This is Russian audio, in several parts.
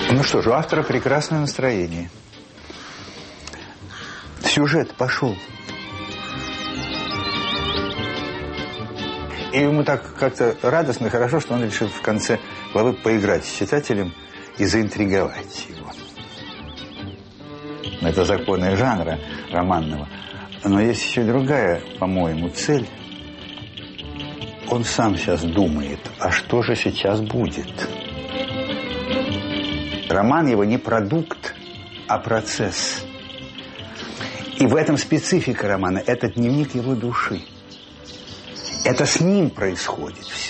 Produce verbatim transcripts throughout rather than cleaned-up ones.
Ну что ж, у автора прекрасное настроение. Сюжет пошел. И ему так как-то радостно, хорошо, что он решил в конце главы поиграть с читателем и заинтриговать его. Это законы жанра романного. Но есть еще другая, по-моему, цель. Он сам сейчас думает, а что же сейчас будет? Роман его не продукт, а процесс. И в этом специфика романа. Это дневник его души. Это с ним происходит все.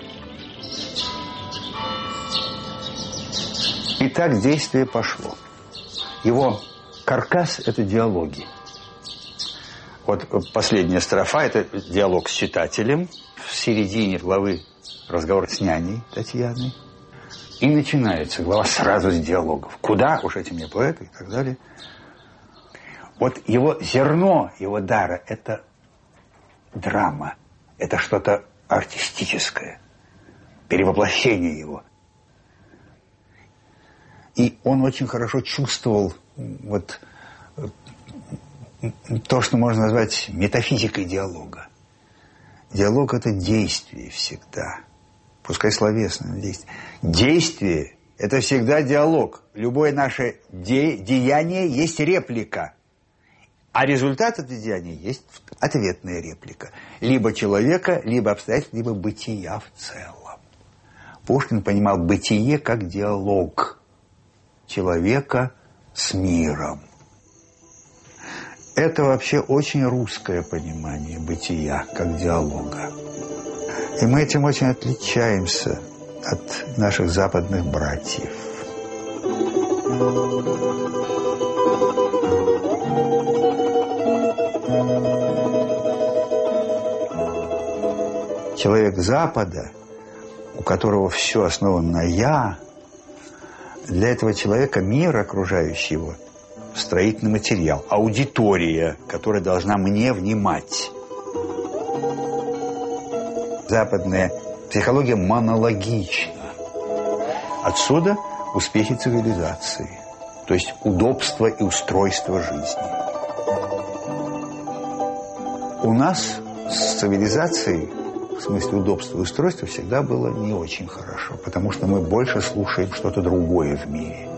И так действие пошло. Его каркас – это диалоги. Вот последняя строфа – это диалог с читателем. В середине главы разговор с няней Татьяной. И начинается глава сразу с диалогов. Куда? Уж эти мне поэты и так далее. Вот его зерно, его дара – это драма. Это что-то артистическое. Перевоплощение его. И он очень хорошо чувствовал вот то, что можно назвать метафизикой диалога. Диалог – это действие всегда. Пускай словесное действие. Действие – это всегда диалог. Любое наше де- деяние есть реплика. А результат этого деяния есть ответная реплика. Либо человека, либо обстоятельств, либо бытия в целом. Пушкин понимал бытие как диалог человека с миром. Это вообще очень русское понимание бытия как диалога. И мы этим очень отличаемся от наших западных братьев. Человек Запада, у которого все основано на «я», для этого человека мир, окружающий его, строительный материал, аудитория, которая должна мне внимать. Западная психология монологична. Отсюда успехи цивилизации, то есть удобство и устройство жизни. У нас с цивилизацией, в смысле удобства и устройства, всегда было не очень хорошо, потому что мы больше слушаем что-то другое в мире.